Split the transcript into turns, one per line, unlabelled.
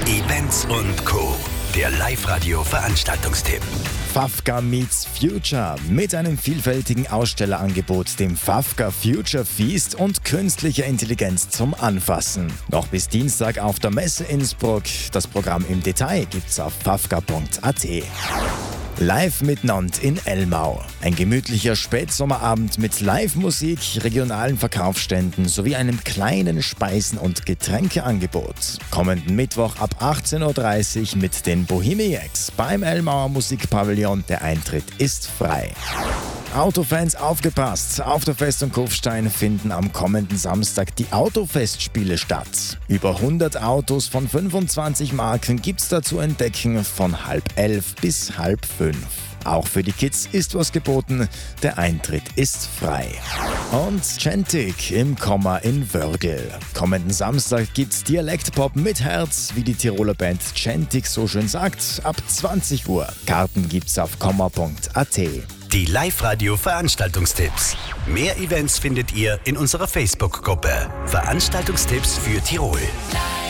Events und Co. Der Live-Radio-Veranstaltungstipp.
Fafka meets Future mit einem vielfältigen Ausstellerangebot, dem Fafka Future Feast und künstlicher Intelligenz zum Anfassen. Noch bis Dienstag auf der Messe Innsbruck. Das Programm im Detail gibt's auf fafka.at. Live mit Nantes in Elmau. Ein gemütlicher Spätsommerabend mit Live-Musik, regionalen Verkaufsständen sowie einem kleinen Speisen- und Getränkeangebot. Kommenden Mittwoch ab 18.30 Uhr mit den Bohemiacs beim Elmauer Musikpavillon. Der Eintritt ist frei. Autofans aufgepasst! Auf der Festung Kufstein finden am kommenden Samstag die Autofestspiele statt. Über 100 Autos von 25 Marken gibt's da zu entdecken von 10:30 bis 16:30. Auch für die Kids ist was geboten, der Eintritt ist frei. Und Chantic im Komma in Wörgl. Kommenden Samstag gibt's Dialektpop mit Herz, wie die Tiroler Band Chantic so schön sagt, ab 20 Uhr. Karten gibt's auf komma.at.
Die Live-Radio-Veranstaltungstipps. Mehr Events findet ihr in unserer Facebook-Gruppe. Veranstaltungstipps für Tirol.